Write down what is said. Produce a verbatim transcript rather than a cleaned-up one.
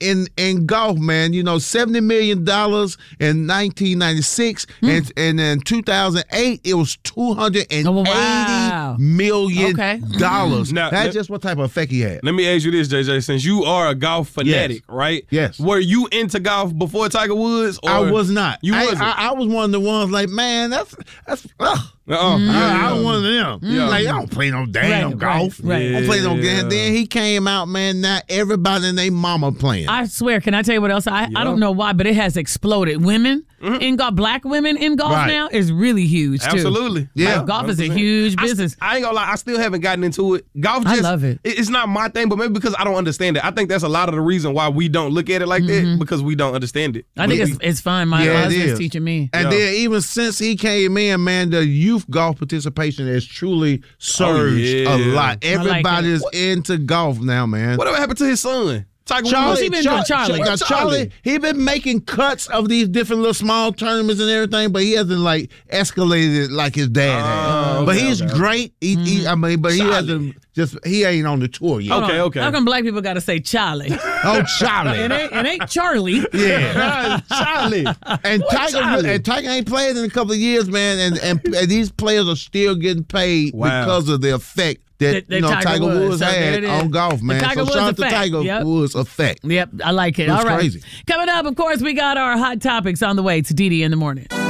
in in golf, man. You know, seventy million dollars in nineteen ninety-six, mm. and and in two thousand eight it was two hundred eighty oh, wow. million okay. dollars. Now, That's let, just what type of effect he had. Let me ask you this, J J. Since you are a golf fanatic, yes. right? Yes. Were you into golf before Tiger Woods? Or I was not. You I, wasn't. I, I was one of the ones like, man, that's that's. Ugh. Uh-uh. Mm. Yeah, I, I yeah. was one of them. Yeah. Like, I don't play no damn right, golf. Right, right. I don't play no Yeah. damn. Then he came out, man. Now everybody and their mama playing. I swear, can I tell you what else? I, Yep. I don't know why, but it has exploded. Women mm-hmm. in golf, black women in golf Right. now is really huge, too. Absolutely. Yeah. Like, golf is a one hundred percent. huge I, business. I ain't gonna lie, I still haven't gotten into it. Golf I just, love it. It's not my thing, but maybe because I don't understand it. I think that's a lot of the reason why we don't look at it like Mm-hmm. that, because we don't understand it. I think We- it's it's fun. My Yeah, it husband's is. teaching me. And Yeah. then even since he came in, man, the youth golf participation has truly surged yeah. a lot. Everybody it. is into golf now, man. Whatever happened to his son? Tiger Charlie, What's he Woods? been doing, Charlie? Now, What's Charlie, Charlie? he been making cuts of these different little small tournaments and everything, but he hasn't like escalated like his dad had. Oh, but okay, he's okay. great. He, he, I mean, but he Charlie. hasn't just he ain't on the tour yet. Hold Okay, on. okay. How come black people got to say Charlie? Oh, Charlie. it, ain't, it ain't Charlie. Yeah. Charlie. And Tiger, Charlie? and Tiger ain't played in a couple of years, man, and, and, and these players are still getting paid Wow. because of the effect that, That- you know that Tiger, Tiger Woods, Woods. So there had it is. on golf, The man. Tiger So Woods shout out to effect. Tiger Yep. Woods effect. Yep, I like it. It was All right. crazy. Coming up, of course, we got our hot topics on the way to D D in the morning.